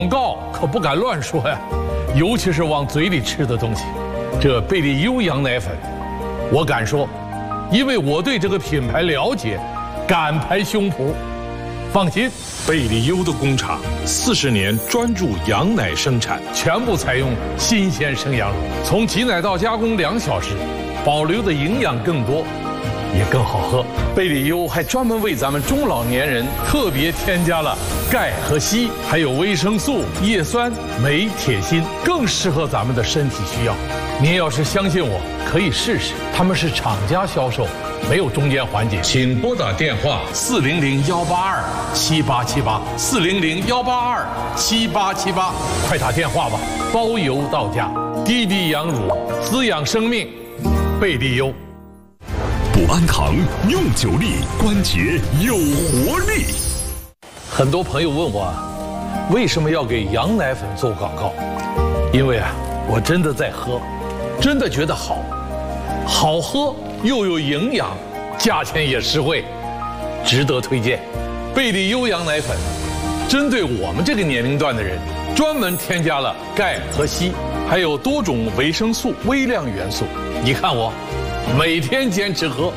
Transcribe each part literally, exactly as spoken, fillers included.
广告可不敢乱说呀，尤其是往嘴里吃的东西。这贝利优羊奶粉，我敢说，因为我对这个品牌了解，敢拍胸脯。放心，贝利优的工厂四十年专注羊奶生产，全部采用新鲜生羊乳，从挤奶到加工两小时，保留的营养更多，也更好喝。贝利优还专门为咱们中老年人特别添加了钙和硒，还有维生素、叶酸、镁、铁、锌，更适合咱们的身体需要。您要是相信我，可以试试。他们是厂家销售，没有中间环节。请拨打电话四零零幺八二七八七八四零零幺八二七八七八，快打电话吧，包邮到家。滴滴羊乳，滋养生命，贝利优。 不安糖用久力，关节有活力。 很多朋友问我，为什么要给羊奶粉做广告？因为啊，我真的在喝，真的觉得好，好喝又有营养，价钱也实惠，值得推荐。贝利优羊奶粉，针对我们这个年龄段的人，专门添加了钙和硒，还有多种维生素、微量元素。你看我，每天坚持喝。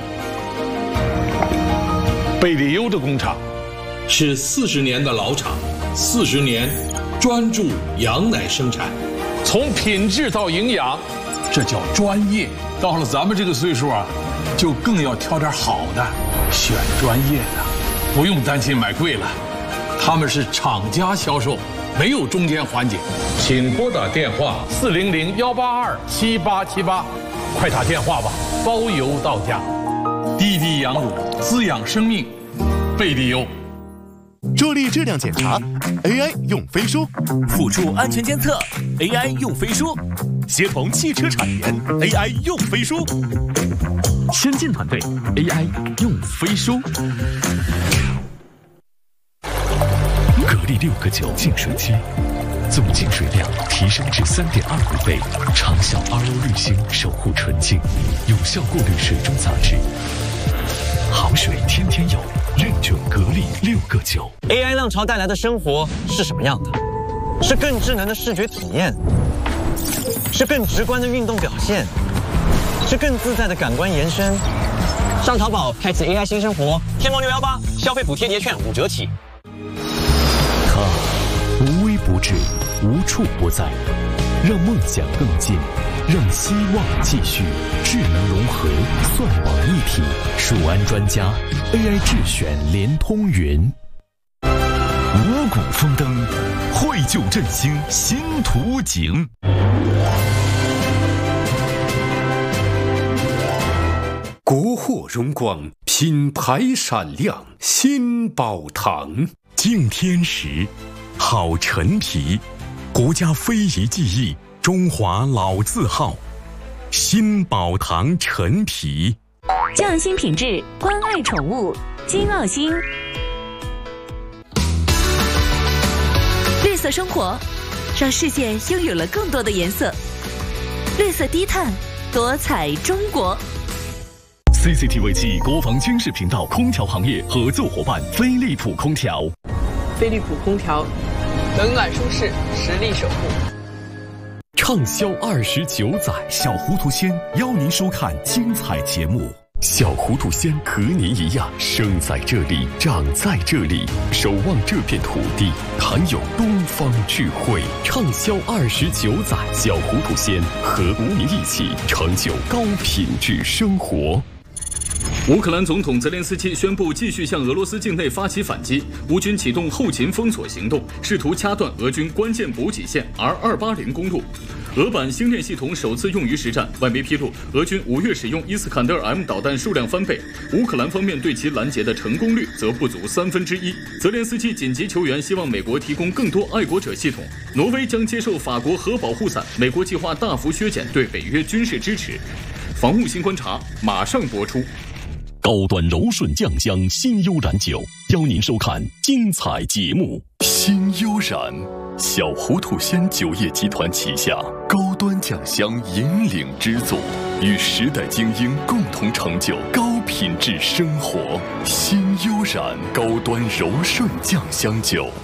贝利优的工厂是四十年的老厂，四十年专注羊奶生产，从品质到营养，这叫专业。到了咱们这个岁数啊，就更要挑点好的，选专业的，不用担心买贵了。他们是厂家销售，没有中间环节。请拨打电话四零零幺八二七八七八，快打电话吧，包邮到家。滴滴羊乳，滋养生命，贝利优。 助力质量检查 ，A I 用飞书； 辅助安全监测 ，A I 用飞书； 协同汽车产研 ，A I 用飞书； 先进团队 A I 用飞书。 格力六个九净水机，总净水量提升至三点二五倍，长效 R O 滤芯守护纯净，有效过滤水中杂质。好水天天有，认准格力六个九。 A I 浪潮带来的生活是什么样的？是更智能的视觉体验，是更直观的运动表现，是更自在的感官延伸。上淘宝开启 A I 新生活，天猫六幺八消费补贴节券五折起。 它无微不至，无处不在，让梦想更近，让希望继续。智能融合，算网一体，数安专家 A I 智选联通云。五谷丰登，绘就振兴新图景。 国货荣光，品牌闪亮，新宝堂。 敬天时，好陈皮，国家非遗技艺，中华老字号。新宝堂陈皮， 匠心品质，关爱宠物，金奥心。绿色生活，让世界拥有了更多的颜色。绿色低碳，多彩中国。 C C T V 七国防军事频道空调行业合作伙伴飞利浦空调。 飞利浦空调，冷暖舒适，实力守护。 畅销二十九载，小糊涂仙邀您收看精彩节目。小糊涂仙和您一样，生在这里，长在这里，守望这片土地，含有东方智慧。畅销二十九载，小糊涂仙和您一起成就高品质生活。 乌克兰总统泽连斯基宣布继续向俄罗斯境内发起反击，乌军启动后勤封锁行动，试图掐断俄军关键补给线 R 二八零公路。俄版星链系统首次用于实战，外媒披露，俄军五月使用伊斯坎德尔 M 导弹数量翻倍，乌克兰方面对其拦截的成功率则不足三分之一。泽连斯基紧急求援，希望美国提供更多爱国者系统。挪威将接受法国核保护伞，美国计划大幅削减对北约军事支持。防务新观察马上播出。 高端柔顺酱香新悠然酒，邀您收看精彩节目。新悠然，小糊涂仙酒业集团旗下高端酱香引领之作，与时代精英共同成就高品质生活。新悠然高端柔顺酱香酒。